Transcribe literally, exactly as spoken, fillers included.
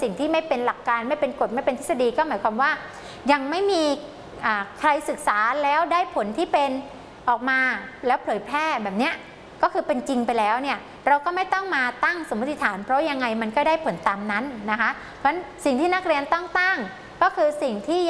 สิ่งที่ไม่เป็นหลักการไม่เป็นกฎไม่เป็นทฤษฎีก็หมายความว่ายังไม่มีใครศึกษาแล้วได้ผลที่เป็นออกมาแล้วเผยแพร่แบบเนี้ยก็คือเป็นจริงไปแล้วเนี่ยเราก็ไม่ต้องมาตั้งสมมติฐานเพราะยังไงมันก็ได้ผลตามนั้นนะคะเพราะฉะนั้นสิ่งที่นักเรียนต้องตั้งก็คือสิ่งที่